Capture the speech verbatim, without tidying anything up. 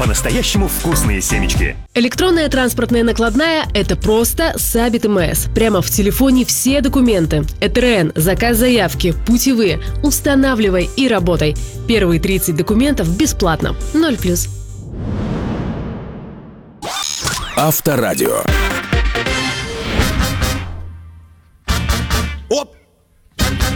По-настоящему вкусные семечки. Электронная транспортная накладная – это просто Сабит МС. Прямо в телефоне все документы. ЭТРН, заказ заявки, путевые. Устанавливай и работай. Первые тридцать документов бесплатно. Ноль плюс. Авторадио.